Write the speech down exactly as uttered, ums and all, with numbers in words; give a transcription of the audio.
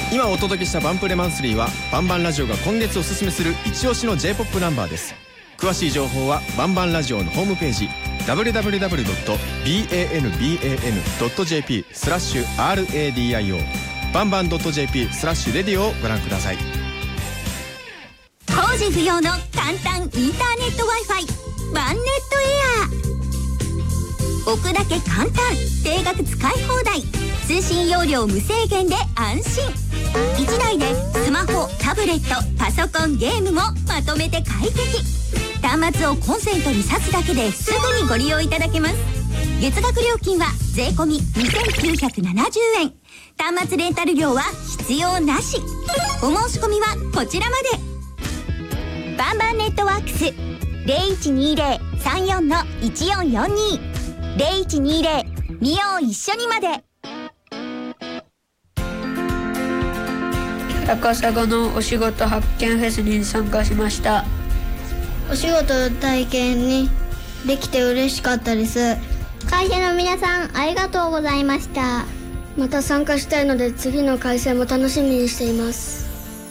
今お届けしたバンプレマンスリーはバンバンラジオが今月おすすめする一押しの J-ポップ ナンバーです。詳しい情報はバンバンラジオのホームページ ダブリューダブリューダブリュードットバンバンドットジェーピー スラッシュ アールエーディーアイオー バンバン .jp スラッシュレディオをご覧ください。 工事不要の簡単インターネット Wi-Fi ワンネットエア。置くだけ簡単、定額使い放題、通信容量無制限で安心。いちだいでスマホ、タブレット、パソコン、ゲームもまとめて快適。端末をコンセントに挿すだけですぐにご利用いただけます。月額料金は税込みにせんきゅうひゃくななじゅうえん。端末レンタル料は必要なし。お申し込みはこちらまで。バンバンネットワークス ゼロいちにゼロ さんよん いちよんよんに ゼロいちにゼロ 見よう一緒にまで。 高砂のお仕事発見フェスに参加しました。 お仕事の体験にできて嬉しかったです。 会社の皆さんありがとうございました。 また参加したいので次の開催も楽しみにしています。